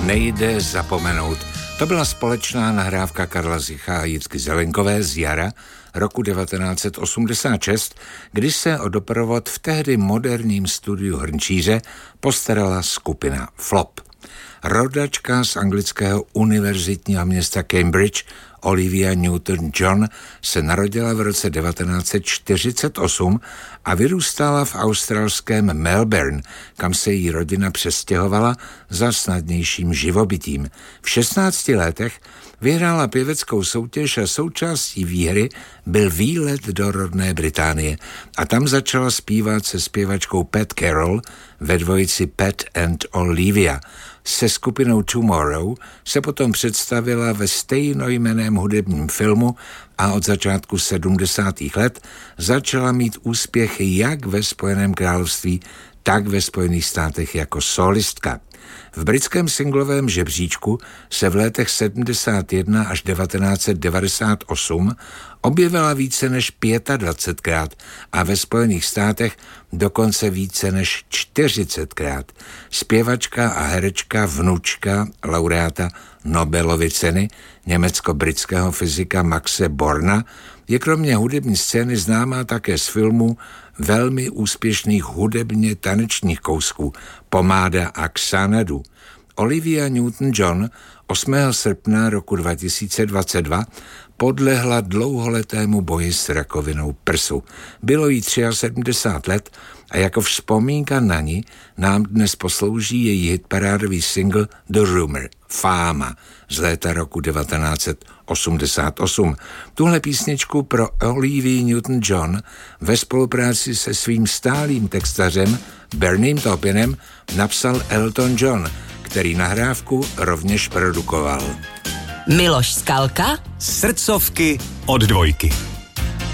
Nejde zapomenout. To byla společná nahrávka Karla Zicha a Jitky Zelenkové z jara roku 1986, kdy se o doprovod v tehdy moderním studiu Hrnčíře postarala skupina Flop. Rodačka z anglického univerzitního města Cambridge Olivia Newton-John se narodila v roce 1948 a vyrůstala v australském Melbourne, kam se její rodina přestěhovala za snadnějším živobytím. V 16 letech vyhrála pěveckou soutěž a součástí výhry byl výlet do rodné Británie a tam začala zpívat se zpěvačkou Pat Carroll ve dvojici Pat and Olivia. Se skupinou Tomorrow se potom představila ve stejnojmenném hudebním filmu a od začátku 70. let začala mít úspěch jak ve Spojeném království, tak ve Spojených státech jako solistka. V britském singlovém žebříčku se v letech 71 až 1998 objevila více než 25krát a ve Spojených státech dokonce více než 40krát. Zpěvačka a herečka, vnučka laureáta Nobelovy ceny, německo-britského fyzika Maxe Borna, je kromě hudební scény známá také z filmů velmi úspěšných hudebně tanečních kousků Pomáda a Xanadu. Olivia Newton-John 8. srpna roku 2022 podlehla dlouholetému boji s rakovinou prsu. Bylo jí 73 let a jako vzpomínka na ní nám dnes poslouží její hitparádový single The Rumor, Fáma, z léta roku 1988. Tuhle písničku pro Olivia Newton-John ve spolupráci se svým stálým textařem Bernie Taupinem napsal Elton John, který nahrávku rovněž produkoval. Miloš Skalka. Srdcovky od Dvojky.